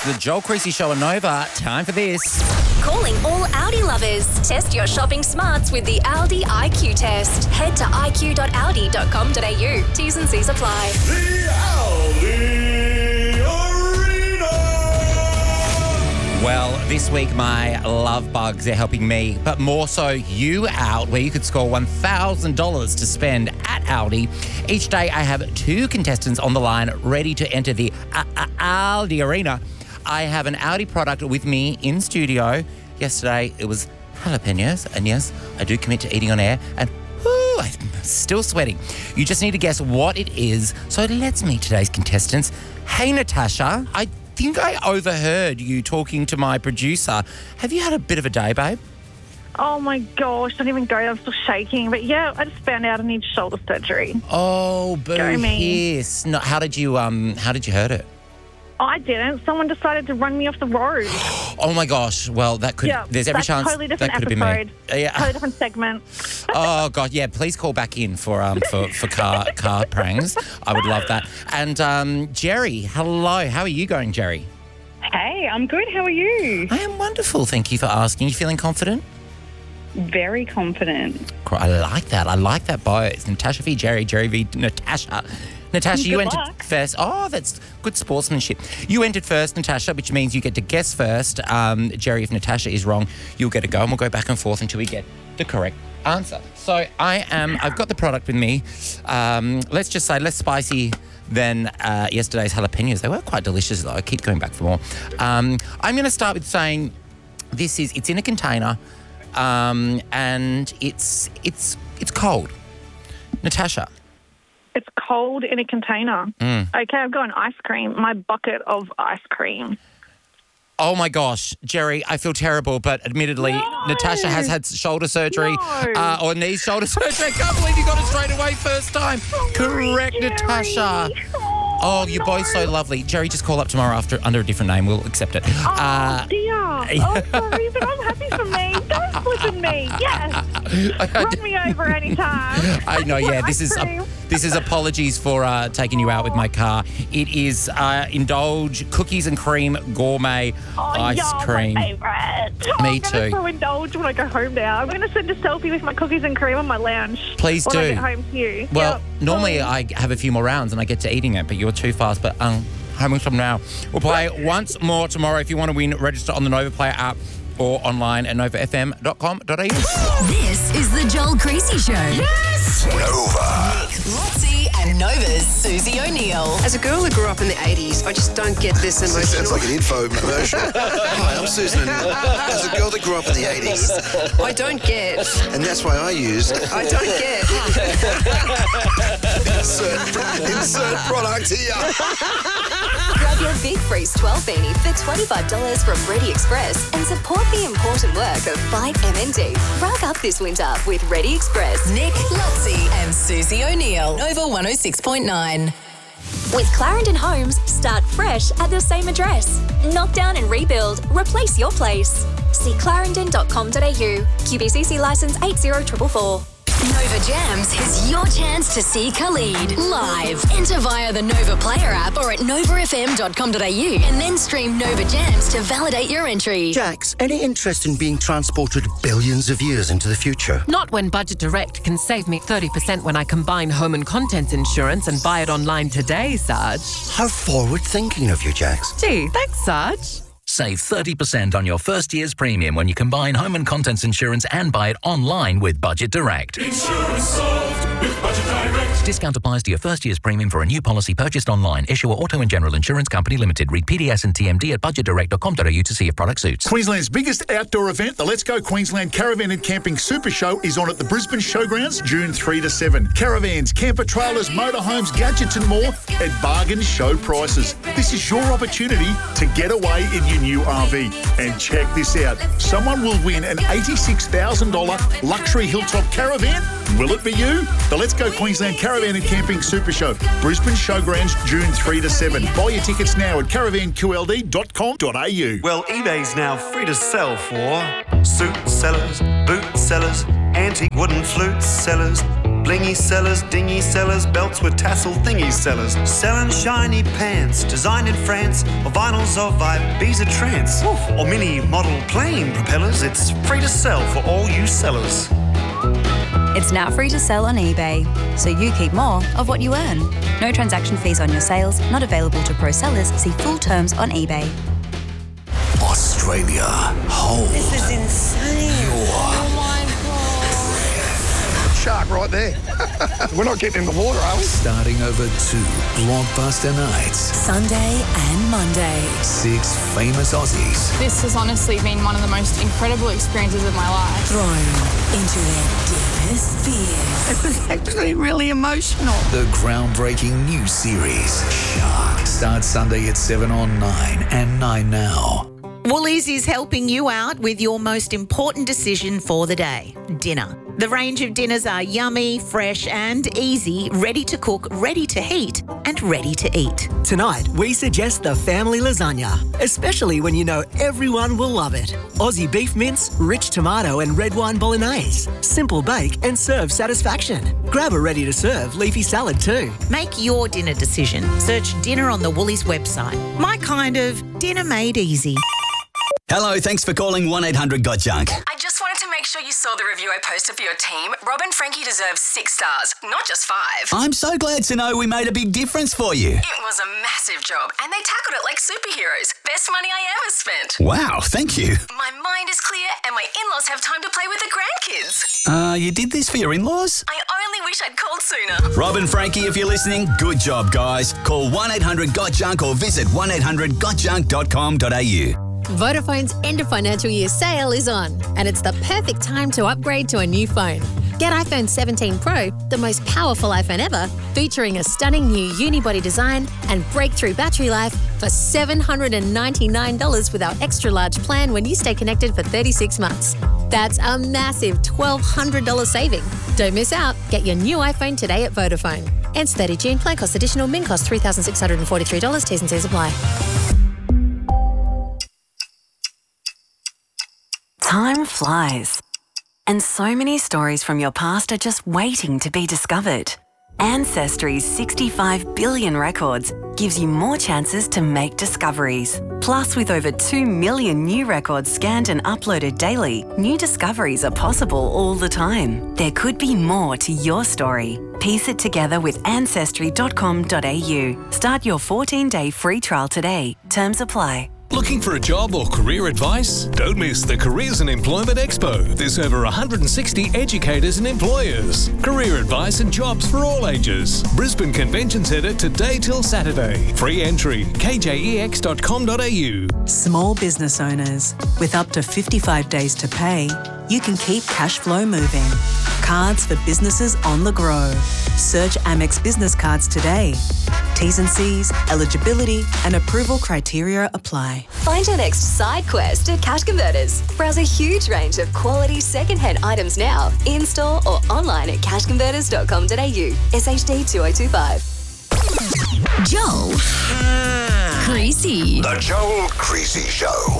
the Joel Creasy Show on Nova. Time for this. Calling all Audi lovers. Test your shopping smarts with the Aldi IQ test. Head to iq.aldi.com.au. T's and C's apply. The Aldi Arena. Well, this week my love bugs are helping me, but more so you out, where you could score $1,000 to spend at Aldi. Each day I have two contestants on the line ready to enter the Aldi Arena. I have an Aldi product with me in studio. Yesterday it was jalapenos, and yes, I do commit to eating on air, and I'm still sweating. You just need to guess what it is. So let's meet today's contestants. Hey, Natasha, I think I overheard you talking to my producer. Have you had a bit of a day, babe? Oh my gosh, don't even go. I'm still shaking. But yeah, I just found out I need shoulder surgery. Oh, boo Go me. hiss. No, how did you hurt it? I didn't. Someone decided to run me off the road. Oh my gosh. Well, that could. Yeah, there's every that's chance totally that different could have been episode. me. Yeah. Totally different segment. Oh god, yeah. Please call back in for car pranks. I would love that. And Jerry, hello. How are you going, Jerry? Hey, I'm good. How are you? I am wonderful. Thank you for asking. You feeling confident? Very confident. I like that. I like that bio. It's Natasha v. Jerry, Jerry v. Natasha. Natasha, you Good entered luck. first. Oh, that's good sportsmanship. You entered first, Natasha, which means you get to guess first. Jerry, if Natasha is wrong, you'll get a go, and we'll go back and forth until we get the correct answer. So I've got the product with me. Let's just say less spicy than yesterday's jalapenos. They were quite delicious, though. I keep going back for more. I'm going to start with saying it's in a container, and it's cold. Natasha. It's cold in a container. Okay, I've got an ice cream. My bucket of ice cream. Oh my gosh, Jerry, I feel terrible, but admittedly, No. Natasha has had shoulder surgery No. or knee shoulder surgery. I can't believe you got it straight away first time. Correct, Jerry. Natasha. Oh, you're both so lovely. Jerry, just call up tomorrow under a different name. We'll accept it. Oh, dear. Oh, sorry, but I'm happy for me. Don't flip at me. Yes. Run me over anytime. I know, yeah. Ice cream. This is apologies for taking you out with my car. It is Indulge Cookies and Cream Gourmet Ice yeah, Cream. My favourite. Me I'm too. going to so indulge when I go home now. I'm going to send a selfie with my cookies and cream on my lounge. Please when do. I get home to you. Well, Yep. normally Bye. I have a few more rounds and I get to eating it, but you're too fast. But home from now. We'll play once more tomorrow. If you want to win, register on the Nova Player app or online at novafm.com.au. This is the Joel Creasy Show. Yes! Nova. Lotzie and Nova's Susie O'Neill. As a girl who grew up in the 80s, I just don't get this Sounds emotional. like an info commercial. Hi, I'm Susan. As a girl that grew up in the 80s, I don't get. and that's why I use I don't get. insert product here. Grab your Big Freeze 12 beanie for $25 from Ready Express and support the important work of Fight MND. Rack up this winter with Ready Express. Nick, Lotzie and Susie O'Neill. Nova 106.9. With Clarendon Homes, start fresh at the same address. Knock down and rebuild. Replace your place. See clarendon.com.au. QBCC licence 80444. Nova Jams is your chance to see Khalid live. Enter via the Nova Player app or at novafm.com.au and then stream Nova Jams to validate your entry. Jax, any interest in being transported billions of years into the future? Not when Budget Direct can save me 30% when I combine home and contents insurance and buy it online today, Sarge. How forward-thinking of you, Jax. Gee, thanks, Sarge. Save 30% on your first year's premium when you combine home and contents insurance and buy it online with Budget Direct. Insurance solved with Budget Direct. Discount applies to your first year's premium for a new policy purchased online. Issuer Auto and General Insurance Company Limited. Read PDS and TMD at budgetdirect.com.au to see if product suits. Queensland's biggest outdoor event, the Let's Go Queensland Caravan and Camping Super Show, is on at the Brisbane Showgrounds June 3 to 7. Caravans, camper trailers, motorhomes, gadgets and more at bargain show prices. This is your opportunity to get away in your new RV. And check this out. Someone will win an $86,000 luxury hilltop caravan. Will it be you? The Let's Go Queensland Caravan and Camping Super Show, Brisbane Showgrounds June 3 to 7. Buy your tickets now at caravanqld.com.au. Well, eBay's now free to sell for suit sellers, boot sellers, antique wooden flute sellers, Blingy sellers, dingy sellers, belts with tassel thingy sellers. Selling shiny pants, designed in France, or vinyls of Ibiza trance. Or mini model plane propellers. It's free to sell for all you sellers. It's now free to sell on eBay, so you keep more of what you earn. No transaction fees on your sales, not available to pro sellers. See full terms on eBay. Australia, hold. This is insane. Oh my God. Shark right there. We're not getting in the water, are we? Starting over 2 blockbuster nights. Sunday and Monday. 6 famous Aussies. This has honestly been one of the most incredible experiences of my life. Thrown into their deepest fears. It was actually really emotional. The groundbreaking new series, Shark, starts Sunday at 7 on 9 and 9 now. Woolies is helping you out with your most important decision for the day, dinner. The range of dinners are yummy, fresh and easy, ready to cook, ready to heat and ready to eat. Tonight, we suggest the family lasagna, especially when you know everyone will love it. Aussie beef mince, rich tomato and red wine bolognese. Simple bake and serve satisfaction. Grab a ready-to-serve leafy salad too. Make your dinner decision. Search dinner on the Woolies website. My kind of dinner made easy. Hello, thanks for calling 1-800-GOT-JUNK. I just wanted to make sure you saw the review I posted for your team. Rob and Frankie deserve 6 stars, not just 5. I'm so glad to know we made a big difference for you. It was a massive job, and they tackled it like superheroes. Best money I ever spent. Wow, thank you. My mind is clear, and my in-laws have time to play with the grandkids. You did this for your in-laws? I only wish I'd called sooner. Rob and Frankie, if you're listening, good job, guys. Call 1-800-GOT-JUNK or visit 1-800-GOTJUNK.com.au. Vodafone's end of financial year sale is on, and it's the perfect time to upgrade to a new phone. Get iPhone 17 Pro, the most powerful iPhone ever, featuring a stunning new unibody design and breakthrough battery life for $799 with our extra large plan when you stay connected for 36 months. That's a massive $1,200 saving. Don't miss out. Get your new iPhone today at Vodafone. Ends 30 June. Plan cost additional. Min cost $3,643. T's and C's apply. Time flies, and so many stories from your past are just waiting to be discovered. Ancestry's 65 billion records gives you more chances to make discoveries. Plus, with over 2 million new records scanned and uploaded daily, new discoveries are possible all the time. There could be more to your story. Piece it together with Ancestry.com.au. Start your 14-day free trial today. Terms apply. Looking for a job or career advice? Don't miss the Careers and Employment Expo. There's over 160 educators and employers. Career advice and jobs for all ages. Brisbane Convention Centre today till Saturday. Free entry, kjex.com.au. Small business owners, with up to 55 days to pay, you can keep cash flow moving. Cards for businesses on the grow. Search Amex Business Cards today. T's and C's, eligibility and approval criteria apply. Find your next side quest at Cash Converters. Browse a huge range of quality second-hand items now, in-store or online at cashconverters.com.au. SHD 2025. Joel. Creasy. The Joel Creasy Show.